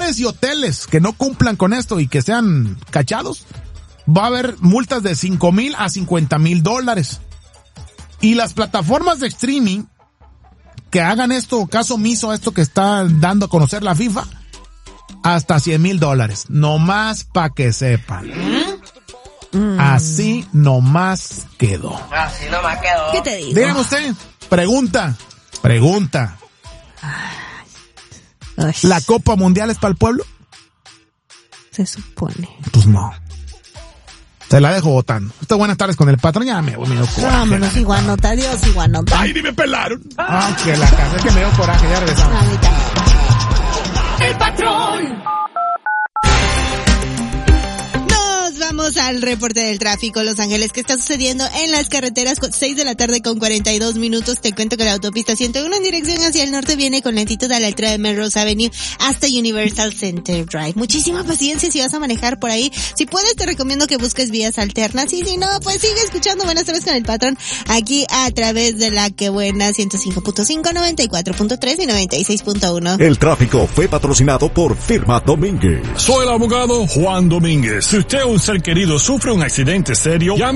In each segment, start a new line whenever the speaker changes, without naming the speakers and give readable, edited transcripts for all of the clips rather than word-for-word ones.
bares y hoteles que no cumplan con esto y que sean cachados, va a haber multas de $5,000 a $50,000. Y las plataformas de streaming que hagan esto, caso omiso a esto que está dando a conocer la FIFA, hasta $100,000. Nomás pa' que sepan. Así nomás quedó.
Así nomás quedó.
¿Qué te digo?
Dígame usted, pregunta.
Ay,
¿La Copa Mundial es para el pueblo?
se supone.
Pues no. Se la dejo votando. Buenas tardes con el patrón. Ya me voy, me dio coraje.
Vámonos, iguanota. Adiós, iguanota.
¡Ay, ni me pelaron! Ah, que la casa es que me dio coraje. Ya regresamos.
A mí también.
El patrón.
Vamos al reporte del tráfico, Los Ángeles. ¿Qué está sucediendo en las carreteras? 6 de la tarde con 42 minutos. Te cuento que la autopista 101 en dirección hacia el norte viene con lentitud a la altura de Melrose Avenue hasta Universal Center Drive. Muchísima paciencia si vas a manejar por ahí. Si puedes, te recomiendo que busques vías alternas. Y si no, pues sigue escuchando Buenas tardes con el patrón aquí a través de la que buena 105.5, 94.3 y 96.1.
El tráfico fue patrocinado por Firma Domínguez.
Soy el abogado Juan Domínguez. Si usted o un ser querido sufre un accidente serio, llame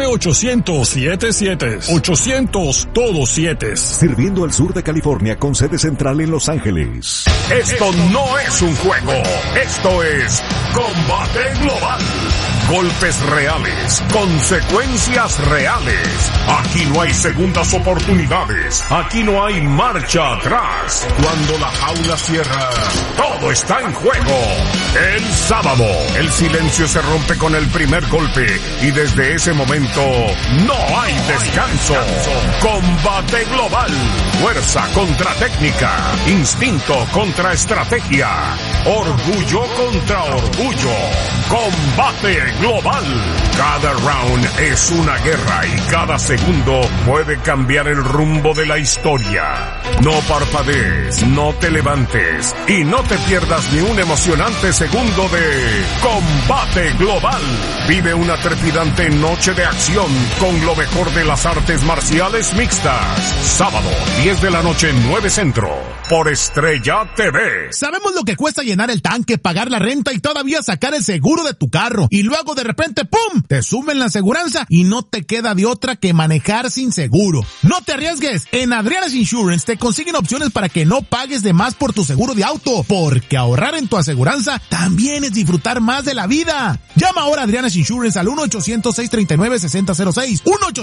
800-77. 800 todos 7.
Sirviendo al sur de California con sede central en Los Ángeles.
Esto no es un juego. Esto es Combate Global. Golpes reales, consecuencias reales. Aquí no hay segundas oportunidades. Aquí no hay marcha atrás. Cuando la jaula cierra, todo está en juego. El sábado, el silencio se rompe con el primer golpe y desde ese momento no hay descanso. Combate global. Fuerza contra técnica. Instinto contra estrategia. Orgullo contra orgullo. Combate global. Cada round es una guerra y cada segundo puede cambiar el rumbo de la historia. No parpadees, no te levantes y no te pierdas ni un emocionante segundo de Combate Global. Vive una trepidante noche de acción con lo mejor de las artes marciales mixtas. Sábado, 10 de la noche, 9 Centro, por Estrella TV.
Sabemos lo que cuesta llenar el tanque, pagar la renta y todavía sacar el seguro de tu carro. Y luego de repente, ¡pum!, te suben la aseguranza y no te queda de otra que manejar sin seguro. No te arriesgues. En Adriana's Insurance te consiguen opciones para que no pagues de más por tu seguro de auto, porque ahorrar en tu aseguranza también es disfrutar más de la vida. Llama ahora a Adriana's Insurance al 1-800-639-6006,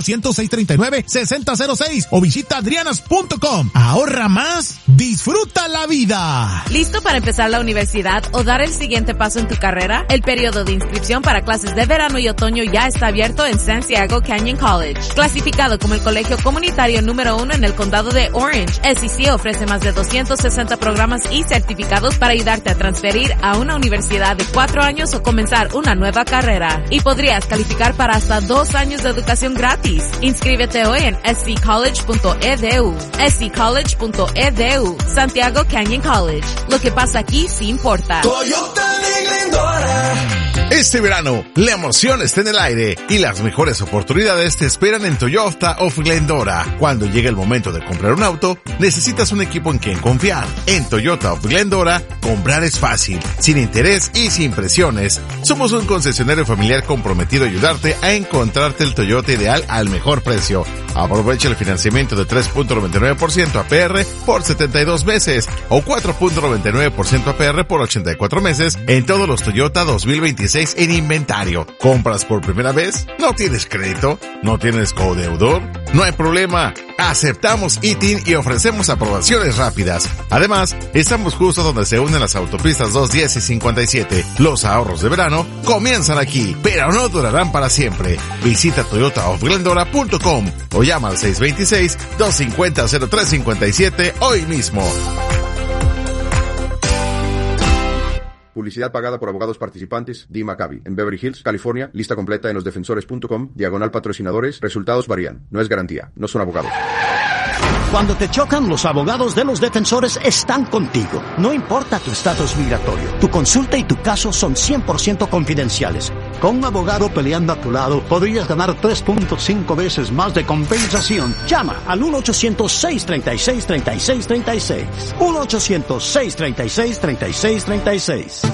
1-800-639-6006 o visita adrianas.com. Ahorra más, disfruta la vida.
¿Listo para empezar la universidad o dar el siguiente paso en tu carrera? El periodo de inscripción para clases de verano y otoño ya está abierto en Santiago Canyon College. Clasificado como el colegio comunitario número 1 en el condado de Orange, SEC ofrece más de 260 programas y certificados para ayudarte a transferir a una universidad de 4 años o comenzar una nueva carrera. Y podrías calificar para hasta 2 años de educación gratis. Inscríbete hoy en sccollege.edu. sccollege.edu. Santiago Canyon College. Lo que pasa aquí sí importa.
Toyota de Glendora.
Este verano, la emoción está en el aire y las mejores oportunidades te esperan en Toyota of Glendora. Cuando llegue el momento de comprar un auto, necesitas un equipo en quien confiar. En Toyota of Glendora, comprar es fácil, sin interés y sin presiones. Somos un concesionario familiar comprometido a ayudarte a encontrarte el Toyota ideal al mejor precio. Aprovecha el financiamiento de 3.99% APR por 72 meses o 4.99% APR por 84 meses en todos los Toyota 2026 en inventario. ¿Compras por primera vez? ¿No tienes crédito? ¿No tienes codeudor? No hay problema. Aceptamos ITIN y ofrecemos aprobaciones rápidas. Además, estamos justo donde se unen las autopistas 210 y 57. Los ahorros de verano comienzan aquí, pero no durarán para siempre. Visita toyotaofglendora.com o llama al 626-250-0357 hoy mismo.
Publicidad pagada por abogados participantes, Dee Maccabi, en Beverly Hills, California. Lista completa en losdefensores.com, /patrocinadores. Resultados varían. No es garantía. No son abogados.
Cuando te chocan, los abogados de Los Defensores están contigo. No importa tu estatus migratorio. Tu consulta y tu caso son 100% confidenciales. Con un abogado peleando a tu lado, podrías ganar 3.5 veces más de compensación. Llama al 1-800-636-3636. 1-800-636-3636.